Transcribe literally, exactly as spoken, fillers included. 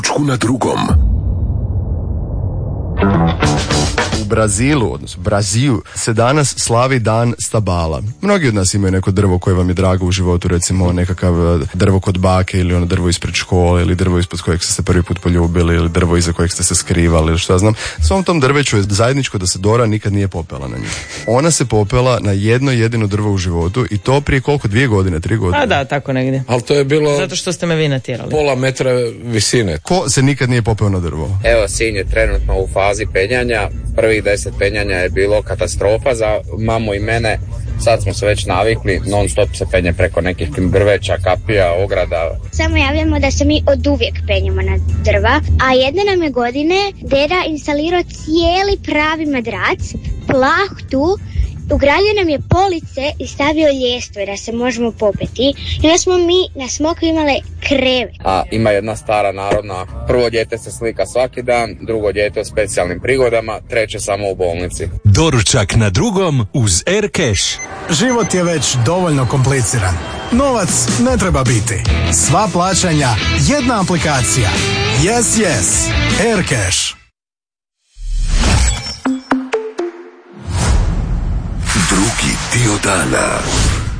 Čku na drugom. U Brazilu, odnosno Brazilu, se danas slavi dan stabala. Mnogi od nas imaju neko drvo koje vam je drago u životu, recimo nekakav drvo kod bake ili ono drvo ispred škole ili drvo ispod kojeg ste se prvi put poljubili ili drvo iza kojeg ste se skrivali ili šta znam. Svom tom drveću je zajedničko da se Dora nikad nije popela na nju. Ona se popela na jedno jedino drvo u životu i to prije koliko, dvije godine, tri godine? A da, tako negdje. Ali to je bilo... Zato što ste me vi natjerali. Pola metra visine. Ko se nikad nije popeo na drvo? Evo, sin je trenutno u fazi penjanja. Prvih deset penjanja je bilo katastrofa za mamu i mene. Sad smo se već navikli, non stop se penje preko nekih drveća, kapija, ograda. Samo javljamo da se mi od uvijek penjemo na drva, a jedne nam je godine deda instalirao cijeli pravi madrac, plahtu, ugradio nam je police i stavio ljestve da se možemo popeti. I onda smo mi na Smoku imale krevet. A ima jedna stara narodna, prvo dijete se slika svaki dan, drugo dijete u specijalnim prigodama, treće samo u bolnici. Doručak na drugom uz Aircash. Život je već dovoljno kompliciran. Novac ne treba biti. Sva plaćanja, jedna aplikacija. Yes, yes. Aircash. Drugi dio dana.